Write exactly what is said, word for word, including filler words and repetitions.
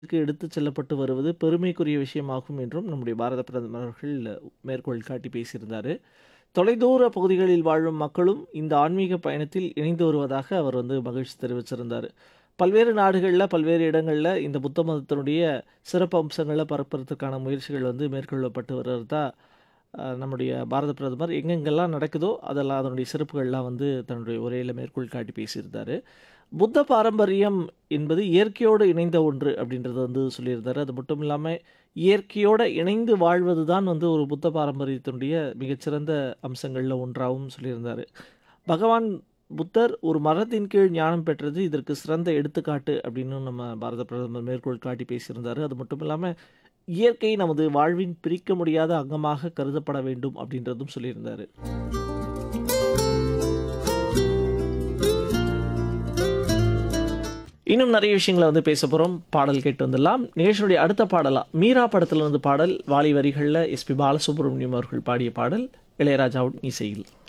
க்கு எடுத்துச் செல்லப்பட்டு வருவது பெருமைக்குரிய விஷயமாகும் என்றும் நம்முடைய பாரத பிரதமர் அவர்கள் மேற்கோள் காட்டி பேசியிருந்தாரு. தொலைதூர பகுதிகளில் வாழும் மக்களும் இந்த ஆன்மீக பயணத்தில் இணைந்து வருவதாக அவர் வந்து மகிழ்ச்சி தெரிவிச்சிருந்தாரு. பல்வேறு நாடுகள்ல, பல்வேறு இடங்கள்ல இந்த புத்த மதத்தினுடைய சிறப்பு அம்சங்கள பரப்புறதுக்கான முயற்சிகள் வந்து மேற்கொள்ளப்பட்டு வருறதா, அ நம்முடைய பாரத பிரதமர் எங்கெங்கெல்லாம் நடக்குதோ, அதெல்லாம் அதனுடைய சிறப்புகள்லாம் வந்து தன்னுடைய உரையில மேற்கோள் காட்டி பேசியிருந்தாரு. புத்த பாரம்பரியம் என்பது இயற்கையோடு இணைந்த ஒன்று அப்படின்றத வந்து சொல்லியிருந்தாரு. அது மட்டும் இல்லாம, இயற்கையோட இணைந்து வாழ்வது தான் வந்து ஒரு புத்த பாரம்பரியத்தினுடைய மிகச்சிறந்த அம்சங்கள்ல ஒன்றாவும் சொல்லியிருந்தாரு. பகவான் புத்தர் ஒரு மரத்தின் கீழ் ஞானம் பெற்றது இதற்கு சிறந்த எடுத்துக்காட்டு அப்படின்னும் நம்ம பாரத பிரதமர் மேற்கோள் காட்டி பேசியிருந்தாரு. அது மட்டும் இல்லாம, இயற்கை நமது வாழ்வின் பிரிக்க முடியாத அங்கமாக கருதப்பட வேண்டும் அப்படின்றதும் சொல்லியிருந்தாரு. இன்னும் நிறைய விஷயங்கள வந்து பேசப் போறோம். பாடல் கேட்டு வந்துடலாம். நிகழ்ச்சியுடைய அடுத்த பாடலா, மீரா படத்திலிருந்து பாடல். வாலி வரிகள்ல எஸ்பி பாலசுப்ரமணியம் அவர்கள் பாடிய பாடல். இளையராஜாவின் இசையில்.